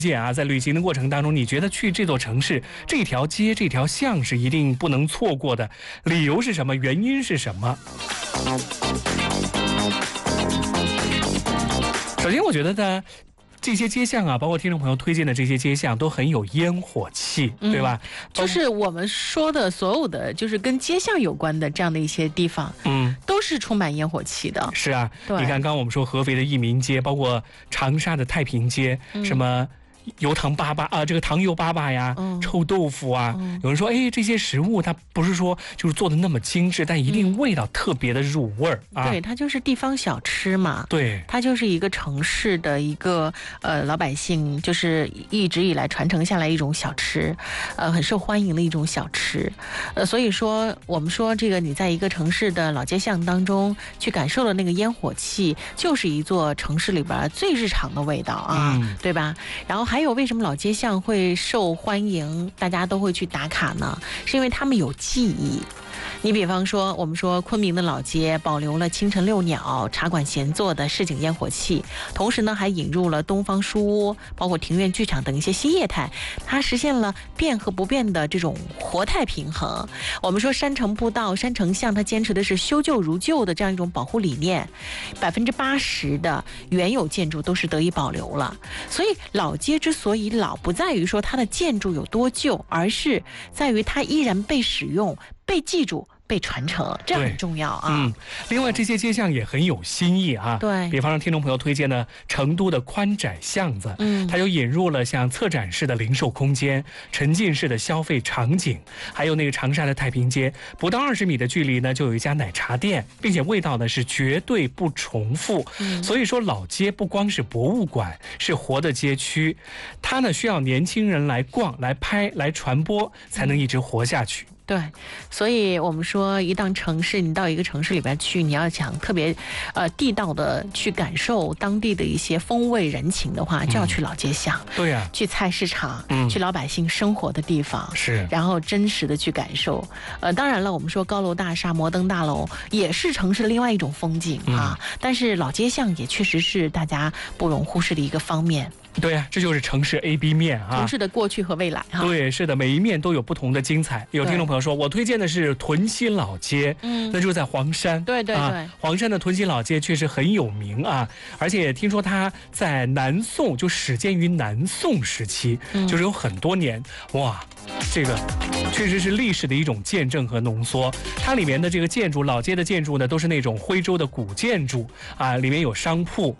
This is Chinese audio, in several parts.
在旅行的过程当中，你觉得去这座城市这条街这条巷是一定不能错过的，理由是什么？原因是什么？首先我觉得呢，这些街巷啊，包括听众朋友推荐的这些街巷都很有烟火气，对吧？ 就是我们说的所有的就是跟街巷有关的这样的一些地方，都是充满烟火气的。 是啊，你看刚刚我们说合肥的益民街，包括长沙的太平街，什么油糖粑粑啊，这个糖油粑粑呀，臭豆腐啊，有人说，哎，这些食物它不是说就是做的那么精致，但一定味道特别的入味儿啊。 对，它就是地方小吃嘛。 对， 它就是一个城市的一个老百姓就是一直以来传承下来一种小吃，很受欢迎的一种小吃。所以说我们说这个你在一个城市的老街巷当中去感受的那个烟火气，就是一座城市里边最日常的味道啊，对吧？然后还有为什么老街巷会受欢迎，大家都会去打卡呢？是因为他们有记忆。你比方说，我们说昆明的老街保留了清晨遛鸟、茶馆闲坐的市井烟火气，同时呢还引入了东方书屋、包括庭院剧场等一些新业态，它实现了变和不变的这种活态平衡。我们说山城步道、山城巷，它坚持的是修旧如旧的这样一种保护理念，80%的原有建筑都是得以保留了。所以老街之所以老，不在于说它的建筑有多旧，而是在于它依然被使用、被记住、被传承，这很重要啊。 另外这些街巷也很有新意啊。 对， 比方说听众朋友推荐的成都的宽窄巷子，它就引入了像策展式的零售空间、沉浸式的消费场景，还有那个长沙的太平街，不到20米的距离呢，就有一家奶茶店，并且味道呢是绝对不重复。所以说老街不光是博物馆，是活的街区，它呢需要年轻人来逛、来拍、来传播，才能一直活下去。 对，所以我们说一档城市，你到一个城市里边去，你要想特别地道的去感受当地的一些风味人情的话，就要去老街巷。 对呀， 去菜市场，去老百姓生活的地方， 是， 然后真实的去感受。当然了，我们说高楼大厦、摩登大楼也是城市的另外一种风景啊，但是老街巷也确实是大家不容忽视的一个方面。 对啊，这就是城市 A B 面啊， 城市的过去和未来哈。 对，是的，每一面都有不同的精彩。有听众朋友说，我推荐的是屯溪老街，那就是在黄山。 对对对， 黄山的屯溪老街确实很有名啊，而且听说它在南宋就始建于南宋时期，就是有很多年，哇，这个确实是历史的一种见证和浓缩。它里面的这个建筑，老街的建筑呢，都是那种徽州的古建筑啊，里面有商铺。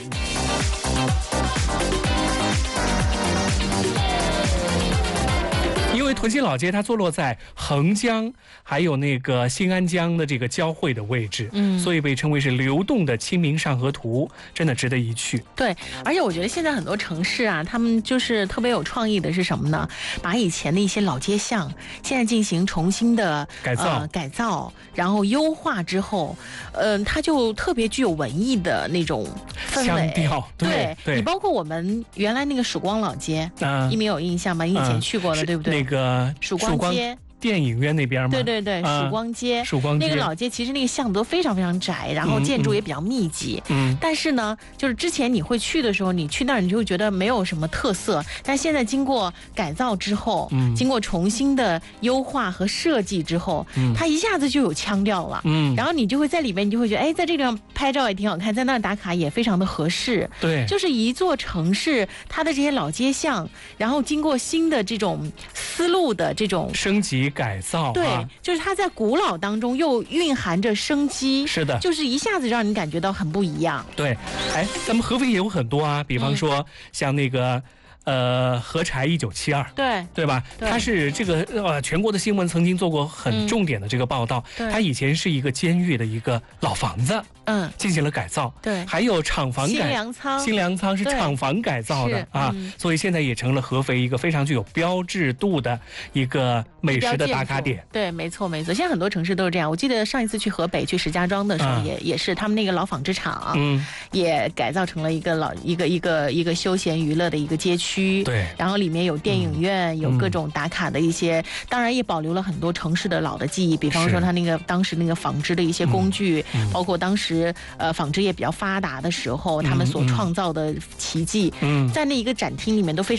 因为屯溪老街它坐落在横江还有那个新安江的这个交汇的位置，所以被称为是流动的清明上河图，真的值得一去。 对，而且我觉得现在很多城市啊，他们就是特别有创意的是什么呢？把以前的一些老街巷现在进行重新的改造，然后优化之后，它就特别具有文艺的那种氛围腔调。对， 你包括我们原来那个曙光老街，你们有印象吗？你以前去过的，对不对？ 那个曙光街。 电影院那边吗？ 对对对，曙光街，那个老街其实那个巷子都非常非常窄，然后建筑也比较密集。但是呢，就是之前你会去的时候，你去那儿你就会觉得没有什么特色，但现在经过改造之后，经过重新的优化和设计之后，它一下子就有腔调了。然后你就会在里面，你就会觉得，哎，在这个地方拍照也挺好看，在那儿打卡也非常的合适。 对， 就是一座城市，它的这些老街巷，然后经过新的这种思路的这种升级改造， 对，就是它在古老当中又蕴含着生机， 是的， 就是一下子让你感觉到很不一样。 对，哎，咱们合肥也有很多啊，比方说像那个合柴1972，对吧？它是这个全国的新闻曾经做过很重点的这个报道。它以前是一个监狱的一个老房子，进行了改造。 对， 还有厂房新粮仓是厂房改造的啊，所以现在也成了合肥一个非常具有标志度的一个美食的打卡点。 对，没错没错，现在很多城市都是这样。我记得上一次去河北去石家庄的时候，也是他们那个老纺织厂，也改造成了一个休闲娱乐的一个街区。 对， 然后里面有电影院，有各种打卡的一些，当然也保留了很多城市的老的记忆，比方说它那个当时那个纺织的一些工具，包括当时时纺织业比较发达的时候，他们所创造的奇迹，在那一个展厅里面都非常